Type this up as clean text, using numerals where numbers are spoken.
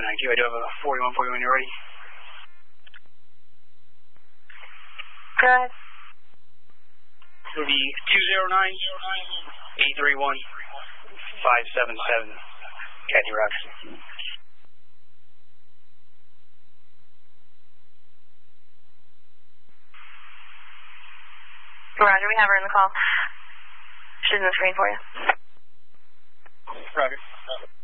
792. I do have a 41 for you when you're ready. Go ahead. It will be 209-831-577. Kathy Rocks. Roger, we have her in the call. She's in the screen for you. Roger.